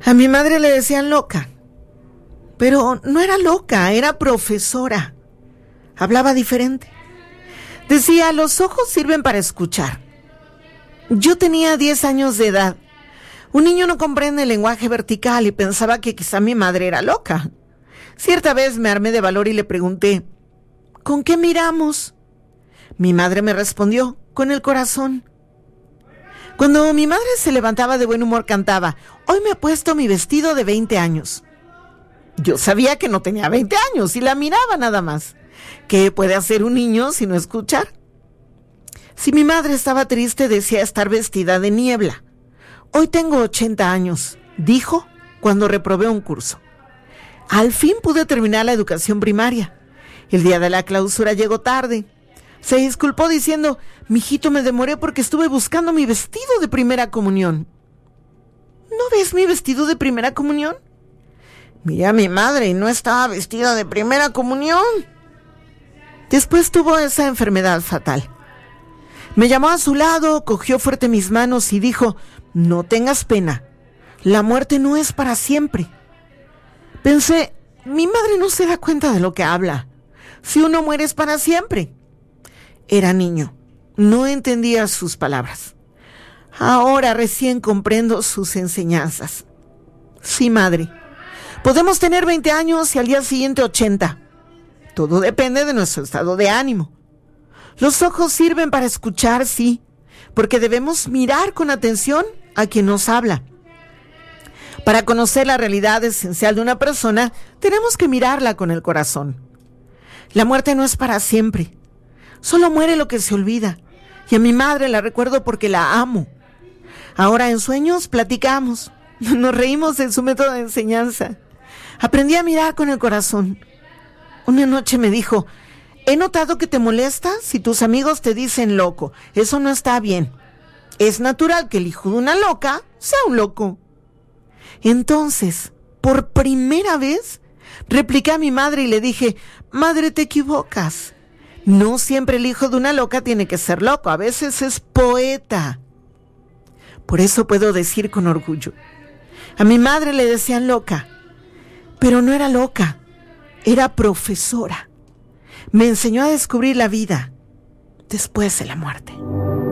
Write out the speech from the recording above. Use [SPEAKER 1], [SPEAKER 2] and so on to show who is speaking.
[SPEAKER 1] A mi madre le decían loca, pero no era loca, era profesora. Hablaba diferente. Decía, los ojos sirven para escuchar. Yo tenía 10 años de edad. Un niño no comprende el lenguaje vertical y pensaba que quizá mi madre era loca. Cierta vez me armé de valor y le pregunté, ¿con qué miramos? Mi madre me respondió, con el corazón. Cuando mi madre se levantaba de buen humor cantaba, hoy me he puesto mi vestido de 20 años. Yo sabía que no tenía 20 años y la miraba nada más. ¿Qué puede hacer un niño si no escuchar? Si mi madre estaba triste, decía estar vestida de niebla. Hoy tengo 80 años, dijo cuando reprobé un curso. Al fin pude terminar la educación primaria. El día de la clausura llegó tarde. Se disculpó diciendo, mijito, me demoré porque estuve buscando mi vestido de primera comunión. ¿No ves mi vestido de primera comunión? Miré a mi madre y no estaba vestida de primera comunión. Después tuvo esa enfermedad fatal. Me llamó a su lado, cogió fuerte mis manos y dijo, no tengas pena, la muerte no es para siempre. Pensé, mi madre no se da cuenta de lo que habla. Si uno muere es para siempre. Era niño, no entendía sus palabras. Ahora recién comprendo sus enseñanzas. Sí, madre, podemos tener 20 años y al día siguiente 80. Todo depende de nuestro estado de ánimo. Los ojos sirven para escuchar, sí, porque debemos mirar con atención a quien nos habla. Para conocer la realidad esencial de una persona, tenemos que mirarla con el corazón. La muerte no es para siempre. Solo muere lo que se olvida. Y a mi madre la recuerdo porque la amo. Ahora en sueños platicamos. Nos reímos de su método de enseñanza. Aprendí a mirar con el corazón. Una noche me dijo, he notado que te molesta si tus amigos te dicen loco. Eso no está bien. Es natural que el hijo de una loca sea un loco. Entonces, por primera vez, repliqué a mi madre y le dije, madre, te equivocas. No siempre el hijo de una loca tiene que ser loco, a veces es poeta. Por eso puedo decir con orgullo, a mi madre le decían loca, pero no era loca, era profesora. Me enseñó a descubrir la vida después de la muerte.